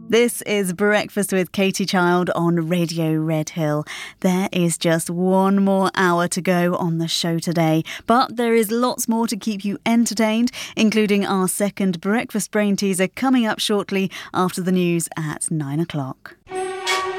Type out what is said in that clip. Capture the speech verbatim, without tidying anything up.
This is Breakfast with Katie Child on Radio Red Hill. There is just one more hour to go on the show today, but there is lots more to keep you entertained, including our second Breakfast Brain teaser coming up shortly after the news at nine o'clock.